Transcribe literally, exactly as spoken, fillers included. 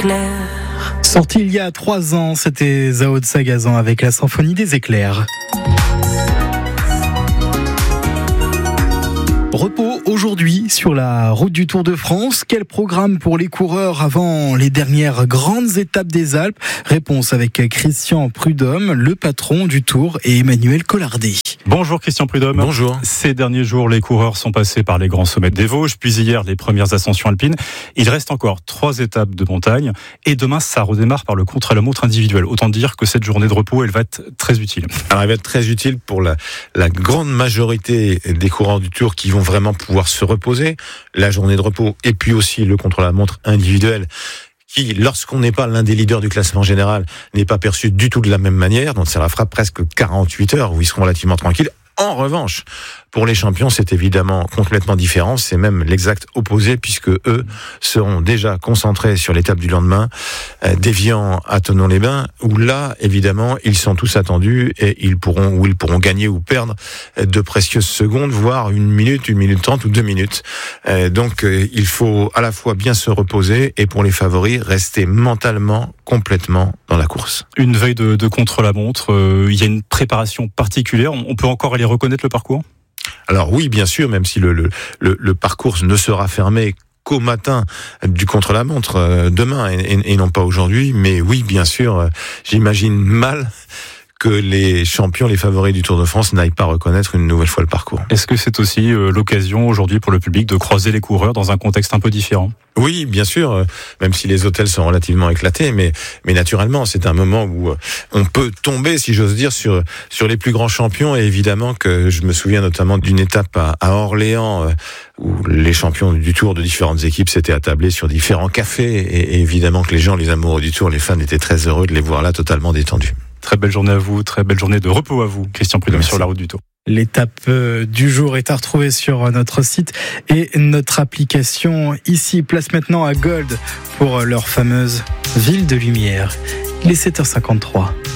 éclairs. Sorti il y a trois ans, c'était Zao de Sagazan avec la symphonie des éclairs. Repos aujourd'hui sur la route du Tour de France. Quel programme pour les coureurs avant les dernières grandes étapes des Alpes? Réponse avec Christian Prudhomme, le patron du Tour, et Emmanuel Collardet. Bonjour Christian Prudhomme. Bonjour. Ces derniers jours, les coureurs sont passés par les grands sommets des Vosges, puis hier les premières ascensions alpines. Il reste encore trois étapes de montagne et demain ça redémarre par le contre-la-montre individuel. Autant dire que cette journée de repos, elle va être très utile. Alors elle va être très utile pour la, la grande majorité des coureurs du Tour qui vont vraiment pouvoir se reposer, la journée de repos et puis aussi le contre-la-montre individuel qui, lorsqu'on n'est pas l'un des leaders du classement général, n'est pas perçu du tout de la même manière, donc ça leur fera presque quarante-huit heures où ils seront relativement tranquilles. En revanche, pour les champions, c'est évidemment complètement différent. C'est même l'exact opposé puisque eux seront déjà concentrés sur l'étape du lendemain, euh, déviant à Thonon-les-Bains, où là, évidemment, ils sont tous attendus et ils pourront, ou ils pourront gagner ou perdre de précieuses secondes, voire une minute, une minute trente ou deux minutes. Euh, donc, euh, il faut à la fois bien se reposer et pour les favoris, rester mentalement complètement dans la course. Une veille de, de contre-la-montre, euh, il y a une préparation particulière. On peut encore aller reconnaître le parcours ? Alors oui, bien sûr, même si le, le, le, le parcours ne sera fermé qu'au matin du contre-la-montre euh, demain et, et, et non pas aujourd'hui, mais oui, bien sûr, euh, j'imagine mal que les champions, les favoris du Tour de France n'aillent pas reconnaître une nouvelle fois le parcours. Est-ce que c'est aussi euh, l'occasion aujourd'hui pour le public de croiser les coureurs dans un contexte un peu différent ? Oui, bien sûr, même si les hôtels sont relativement éclatés, mais mais naturellement, c'est un moment où on peut tomber, si j'ose dire, sur sur les plus grands champions. Et évidemment que je me souviens notamment d'une étape à, à Orléans où les champions du Tour de différentes équipes s'étaient attablés sur différents cafés. Et, et évidemment que les gens, les amoureux du Tour, les fans étaient très heureux de les voir là totalement détendus. Très belle journée à vous, très belle journée de repos à vous, Christian Prudhomme. Merci. Sur la route du Tour. L'étape du jour est à retrouver sur notre site et notre application. Ici, place maintenant à Gold pour leur fameuse ville de lumière. Il est sept heures cinquante-trois.